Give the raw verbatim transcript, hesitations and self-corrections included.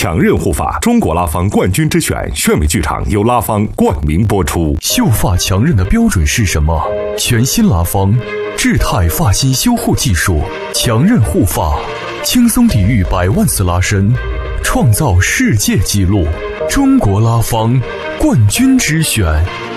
强韧护发，中国拉芳冠军之选炫美剧场由拉芳冠名播出。 秀发强韧的标准是什么？全新拉芳智态发型修护技术，强韧护发，轻松抵御百万次拉伸，创造世界纪录。中国拉芳冠军之选。